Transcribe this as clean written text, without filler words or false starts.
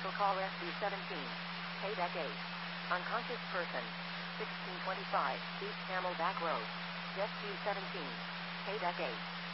Vehicle call SB17. Paydeck 8. Unconscious person. 1625 East Camelback Road. Jet 17. Paydeck 8.